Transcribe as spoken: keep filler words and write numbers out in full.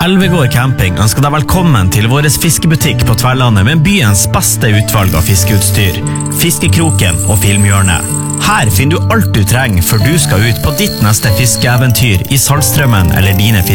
Elvegård camping ønsker deg velkommen til vår fiskebutikk på Tverlandet med byens beste utvalg av fiskeutstyr, Fiskekroken og Filmhjørnet. Her finner du alt du trenger før du skal ut på ditt neste fiskeeventyr i Saltstrømmen eller dine fiskebåter.